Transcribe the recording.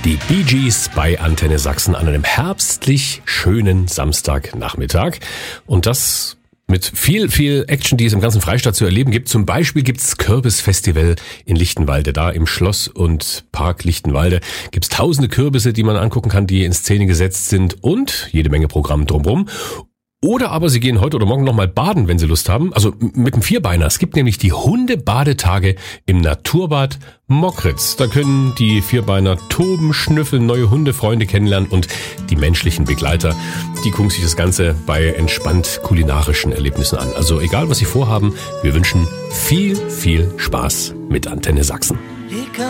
Die Bee Gees bei Antenne Sachsen an einem herbstlich schönen Samstagnachmittag. Und das mit viel Action, die es im ganzen Freistaat zu erleben gibt. Zum Beispiel gibt's Kürbisfestival in Lichtenwalde. Da im Schloss und Park Lichtenwalde gibt's tausende Kürbisse, die man angucken kann, die in Szene gesetzt sind und jede Menge Programm drumherum. Oder aber Sie gehen heute oder morgen nochmal baden, wenn Sie Lust haben. Also mit dem Vierbeiner. Es gibt nämlich die Hundebadetage im Naturbad Mockritz. Da können die Vierbeiner toben, schnüffeln, neue Hundefreunde kennenlernen und die menschlichen Begleiter, die gucken sich das Ganze bei entspannt kulinarischen Erlebnissen an. Also egal, was Sie vorhaben, wir wünschen viel Spaß mit Antenne Sachsen.